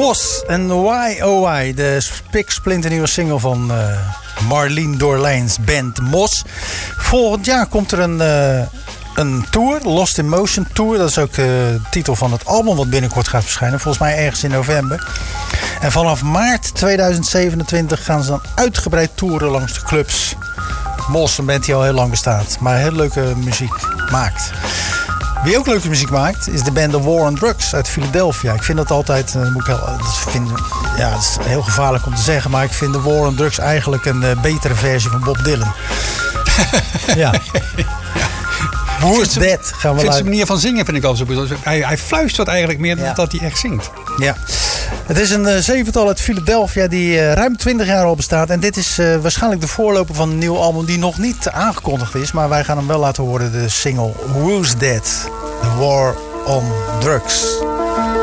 Mos en Why Oh Why, de splinternieuwe single van Marleen Doorlijns band Mos. Volgend jaar komt er een tour, Lost in Motion Tour. Dat is ook de titel van het album wat binnenkort gaat verschijnen. Volgens mij ergens in november. En vanaf maart 2027 gaan ze dan uitgebreid toeren langs de clubs. Mos, een band die al heel lang bestaat, maar heel leuke muziek maakt. Wie ook leuke muziek maakt, is de band The War on Drugs uit Philadelphia. Ik vind dat altijd, het is heel gevaarlijk om te zeggen, maar ik vind The War on Drugs eigenlijk een betere versie van Bob Dylan. Ja. Who's That? Gaan we zijn manier van zingen vind ik al zo. Hij fluistert eigenlijk meer dan dat hij echt zingt. Ja. Het is een zevental uit Philadelphia die ruim 20 jaar al bestaat. En dit is waarschijnlijk de voorloper van een nieuw album die nog niet aangekondigd is. Maar wij gaan hem wel laten horen, de single Who's That? The War on Drugs.